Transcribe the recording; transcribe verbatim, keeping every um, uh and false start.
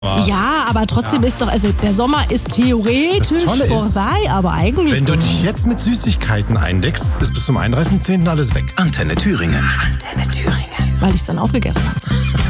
Ja, aber trotzdem ja. ist doch, also der Sommer ist theoretisch vorbei, ist, aber eigentlich... Wenn du dich jetzt mit Süßigkeiten eindeckst, ist bis zum einunddreißigsten zehnten alles weg. Antenne Thüringen. Antenne Thüringen. Weil ich es dann aufgegessen habe.